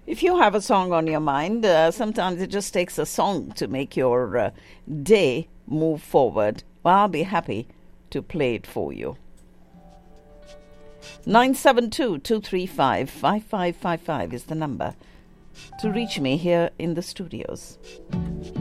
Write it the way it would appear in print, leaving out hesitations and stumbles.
If you have a song on your mind, sometimes it just takes a song to make your day move forward. Well, I'll be happy to play it for you. 972-235-5555 is the number to reach me here in the studios.